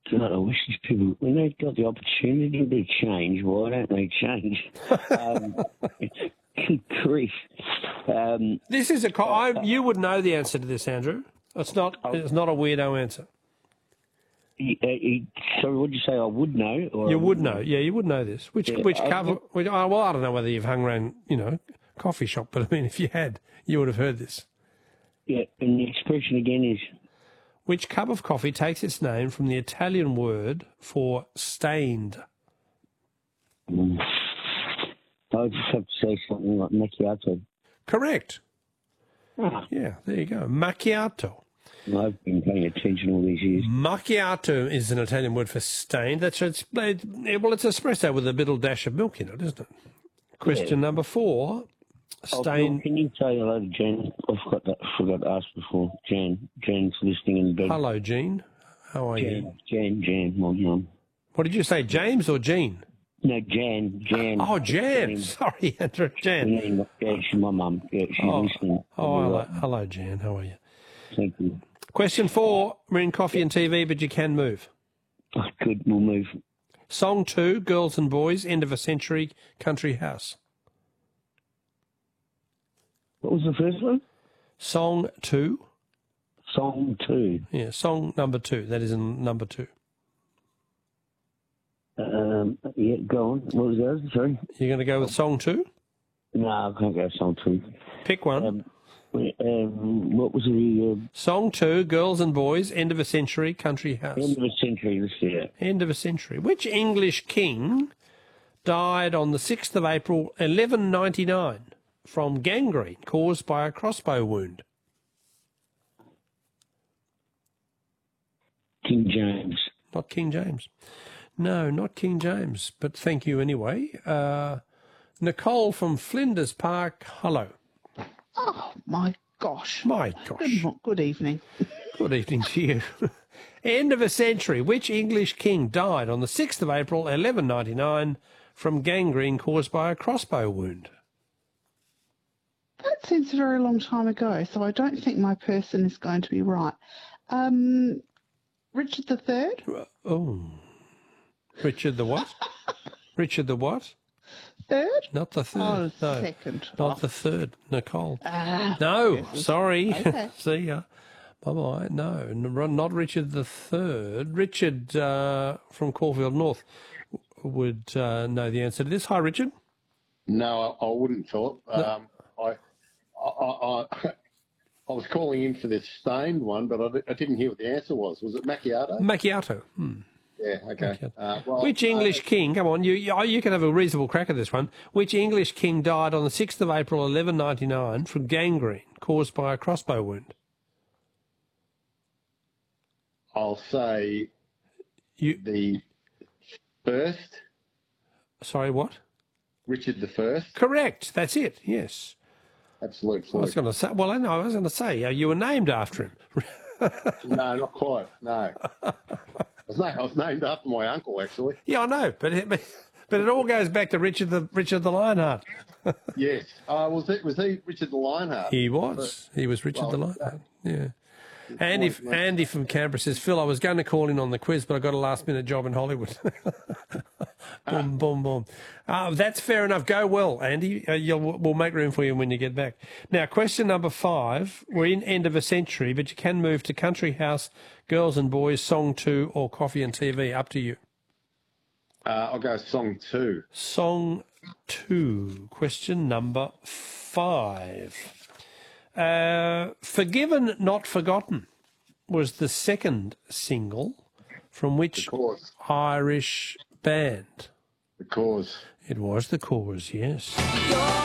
God, I wish these people, when they've got the opportunity to change, why don't they change? Good grief. This is you would know the answer to this, Andrew. It's not a weirdo answer. Sorry, what did you say? I would know? Or You would know. Yeah, you would know this. Which cover? Well, I don't know whether you've hung around, coffee shop, but I mean, if you had, you would have heard this. Yeah, and the expression again is? Which cup of coffee takes its name from the Italian word for stained? I would just have to say something like macchiato. Correct. Ah. Yeah, there you go. Macchiato. I've been paying attention all these years. Macchiato is an Italian word for stained. It's espresso with a little dash of milk in it, isn't it? Question number 4. Stained. Can you say hello to Jan? I forgot to ask before. Jan's listening in the bed. Hello, Jean. How are you? Jan, my mum. What did you say, James or Jean? No, Jan. Oh, Jan. Sorry, Andrew. Jan. Yeah, she's my mum. Yeah, she's listening. Oh, hello, Jan. How are you? Thank you. Question 4. We're in coffee and TV, but you can move. Oh, good, we'll move. Song 2, Girls and Boys, End of a Century, Country House. What was the first one? Song 2. Song 2. Yeah, song number 2. That is in number 2. Yeah, go on. What was the other? Sorry? You're going to go with song 2? No, I can't go song 2. Pick one. What was the... Song 2, Girls and Boys, End of a Century, Country House. End of a Century this year. End of a Century. Which English king died on the 6th of April, 1199, from gangrene caused by a crossbow wound? King James. Not King James. No, not King James, but thank you anyway. Nicole from Flinders Park, hello. Oh, my gosh. My gosh. Good evening. Good evening to you. End of a century. Which English king died on the 6th of April, 1199, from gangrene caused by a crossbow wound? That seems a very long time ago, so I don't think my person is going to be right. Richard III? Oh. Richard the what? Richard the what? Third? Not the third. Oh, no. second. Not the third, Nicole. No, sorry. Okay. See ya. Bye-bye. No, not Richard the third. Richard from Caulfield North would know the answer to this. Hi, Richard. No, I wouldn't, Philip. No. I was calling in for this stained one, but I didn't hear what the answer was. Was it macchiato? Macchiato. Yeah, okay. Which English king, come on, you can have a reasonable crack at this one. Which English king died on the 6th of April, 1199, from gangrene caused by a crossbow wound? I'll say the first. Sorry, what? Richard the First. Correct. That's it, yes. Absolute fluke. I was going to say, well, I know, I was going to say, you were named after him. No, not quite, no. I was named after my uncle, actually. Yeah, I know, but it all goes back to Richard the Lionheart. Yes. Was he Richard the Lionheart? He was. He was Richard the Lionheart, yeah. Andy from Canberra says, Phil, I was going to call in on the quiz, but I got a last-minute job in Hollywood. Boom, boom, boom. That's fair enough. Go well, Andy. We'll make room for you when you get back. Now, question number 5. We're in end of a century, but you can move to Country House, Girls and Boys, Song 2, or Coffee and TV. Up to you. I'll go Song 2. Song 2. Question number 5. Forgiven Not Forgotten was the second single from which Irish band? The Cause. It was The Cause, yes.